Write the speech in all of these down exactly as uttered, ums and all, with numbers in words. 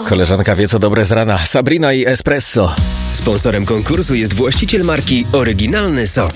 Koleżanka wie co dobre z rana. Sabrina i Espresso. Sponsorem konkursu jest właściciel marki Oryginalny Sok.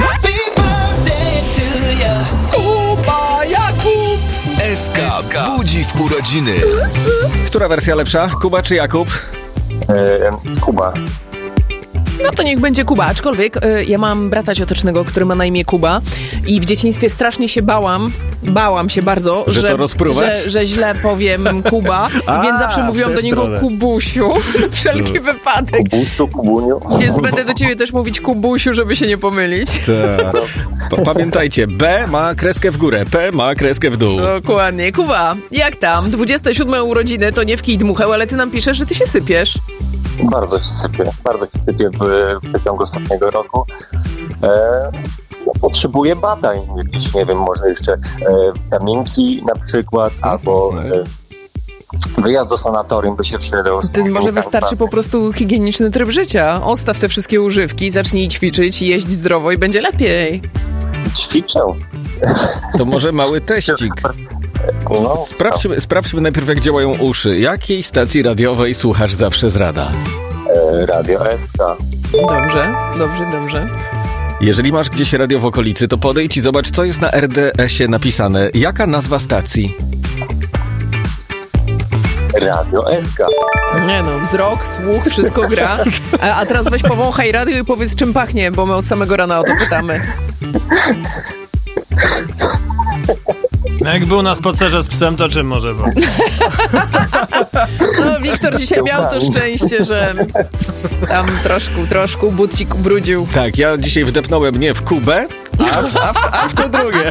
Kuba Jakub! S K budzi w urodziny. Która wersja lepsza? Kuba czy Jakub? Eee, Kuba. No to niech będzie Kuba, aczkolwiek y, ja mam brata ciotecznego, który ma na imię Kuba i w dzieciństwie strasznie się bałam, bałam się bardzo, Że to rozpruwać? że, że źle powiem Kuba, A, więc zawsze mówiłam w do tę niego stronę. Kubusiu, na wszelki wypadek. Kubusiu, Kubuniu. Więc będę do ciebie też mówić Kubusiu, żeby się nie pomylić. Tak. Pa- Pamiętajcie, B ma kreskę w górę, P ma kreskę w dół. Dokładnie. Kuba, jak tam? dwudzieste siódme urodziny to nie w kij dmuchał, ale ty nam piszesz, że ty się sypiesz. Bardzo się sypie, bardzo się sypie w, w przeciągu ostatniego roku. E, no, potrzebuję badań jakichś, nie wiem, może jeszcze e, witaminki na przykład, albo e, wyjazd do sanatorium by się przydał. z Ty może witaminami. wystarczy po prostu higieniczny tryb życia. Odstaw te wszystkie używki, zacznij ćwiczyć, jeść zdrowo i będzie lepiej. Ćwiczę. To może mały teścik. No, Sprawdźmy, sprawdźmy najpierw, jak działają uszy. Jakiej stacji radiowej słuchasz zawsze z rada? e, Radio S K. Dobrze, dobrze, dobrze. Jeżeli masz gdzieś radio w okolicy, to podejdź i zobacz, co jest na R D S-ie napisane. Jaka nazwa stacji? Radio S K. Nie no, wzrok, słuch, wszystko gra. A, a teraz weź powąchaj radio i powiedz, czym pachnie, bo my od samego rana o to pytamy. No jak był na spacerze z psem, to czym może był? No, Wiktor dzisiaj miał to szczęście, że tam troszkę, troszkę bucik brudził. Tak, ja dzisiaj wdepnąłem nie w Kubę, a, a, w, a w to drugie.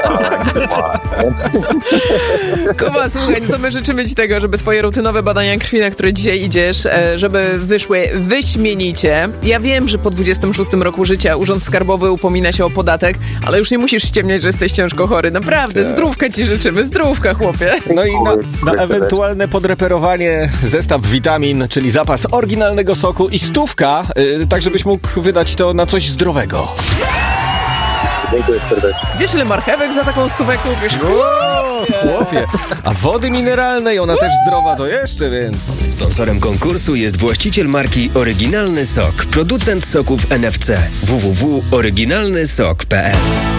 Kuba, słuchaj, no to my życzymy ci tego, żeby twoje rutynowe badania krwi, na które dzisiaj idziesz, e, żeby wyszły wyśmienicie. Ja wiem, że po dwudziestym szóstym roku życia Urząd Skarbowy upomina się o podatek, ale już nie musisz ściemniać, że jesteś ciężko chory. Naprawdę, zdrówka ci życzymy, zdrówka, chłopie. No i na, na ewentualne podreperowanie zestaw witamin, czyli zapas oryginalnego soku i stówka, yy, tak żebyś mógł wydać to na coś zdrowego. Dziękuję serdecznie. Wiesz, ile marchewek za taką stówę kupisz? O, chłopie. A wody mineralnej, ona też zdrowa, to jeszcze więcej. Sponsorem konkursu jest właściciel marki Oryginalny Sok, producent soków N F C. w w w kropka oryginalny sok kropka p l